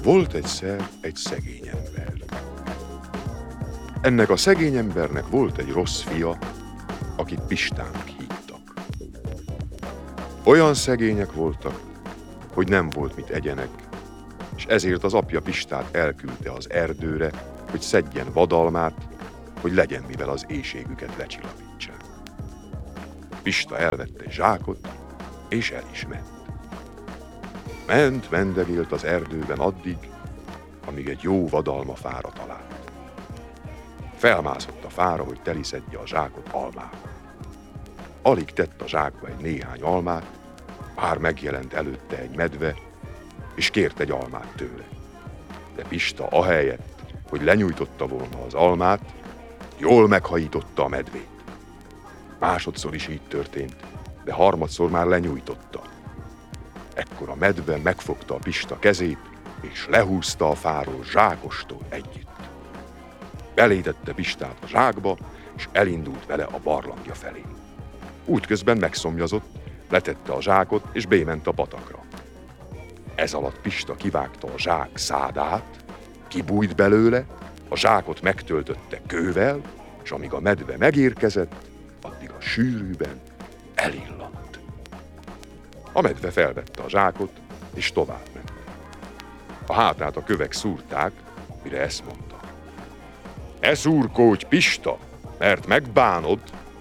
Volt egyszer egy szegény ember. Ennek a szegény embernek volt egy rossz fia, akit Pistának hívtak. Olyan szegények voltak, hogy nem volt mit egyenek, és ezért az apja Pistát elküldte az erdőre, hogy szedjen vadalmát, hogy legyen mivel az éhségüket lecsillapítsák. Pista elvette egy zsákot, és el is ment. Mendegélt az erdőben addig, amíg egy jó vadalmafára talált. Felmászott a fára, hogy teliszedje a zsákot almával. Alig tett a zsákba egy néhány almát, már megjelent előtte egy medve, és kért egy almát tőle. De Pista ahelyett, hogy lenyújtotta volna az almát, jól meghajította a medvét. Másodszor is így történt, de harmadszor már lenyújtotta. Ekkor a medve megfogta a Pista kezét, és lehúzta a fáról zsákostól együtt. Belétette Pistát a zsákba, és elindult vele a barlangja felé. Útközben megszomjazott, letette a zsákot, és bément a patakra. Ez alatt Pista kivágta a zsák szádát, kibújt belőle, a zsákot megtöltötte kővel, és amíg a medve megérkezett, addig a sűrűben elillant. A medve felvette a zsákot, és továbbment. A hátát a kövek szúrták, mire ezt mondta: "Ne szurkódj, Pista, mert megbánod!"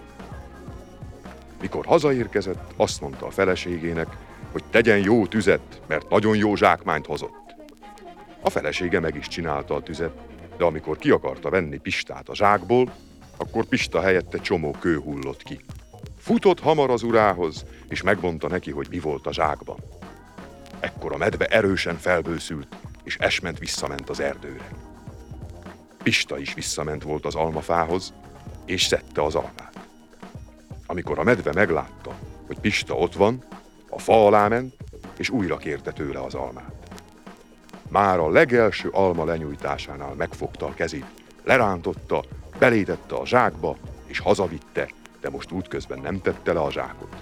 Mikor hazaérkezett, azt mondta a feleségének, hogy tegyen jó tüzet, mert nagyon jó zsákmányt hozott. A felesége meg is csinálta a tüzet, de amikor ki akarta venni Pistát a zsákból, akkor Pista helyett egy csomó kő hullott ki. Futott hamar az urához, és megmondta neki, hogy mi volt a zsákban. Ekkor a medve erősen felbőszült, és esment visszament az erdőre. Pista is visszament volt az almafához, és szedte az almát. Amikor a medve meglátta, hogy Pista ott van, a fa alá ment, és újra kérte tőle az almát. Már a legelső alma lenyújtásánál megfogta a kezét, lerántotta, belétette a zsákba, és hazavitte, de most útközben nem tette le a zsákot.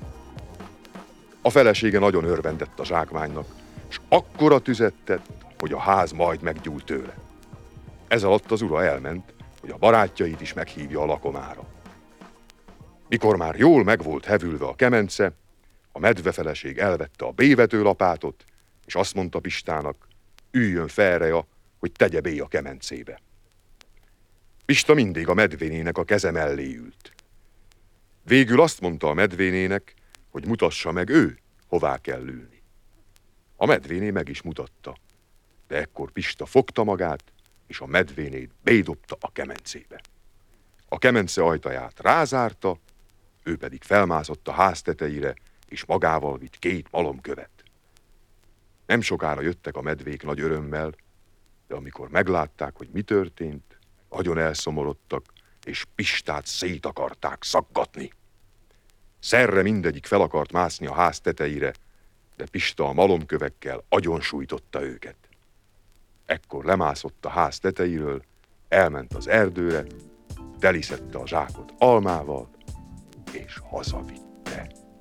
A felesége nagyon örvendett a zsákmánynak, és akkora tüzet tett, hogy a ház majd meggyúlt tőle. Ez alatt az ura elment, hogy a barátjait is meghívja a lakomára. Mikor már jól meg volt hevülve a kemence, a medvefeleség elvette a bévetőlapátot, és azt mondta Pistának: "Üljön felreja, hogy tegye bé a kemencébe." Pista mindig a medvénének a keze mellé ült. Végül azt mondta a medvénének, hogy mutassa meg ő, hová kell ülni. A medvéné meg is mutatta, de ekkor Pista fogta magát, és a medvénét bédobta a kemencébe. A kemence ajtaját rázárta, ő pedig felmászott a ház tetejére, és magával vitt 2 malomkövet. Nem sokára jöttek a medvék nagy örömmel, de amikor meglátták, hogy mi történt, nagyon elszomorodtak, és Pistát szét akarták szaggatni. Szerre mindegyik fel akart mászni a ház tetejére, de Pista a malomkövekkel agyonsújtotta őket. Ekkor lemászott a ház tetejéről, elment az erdőre, teliszedte a zsákot almával, és hazavitt.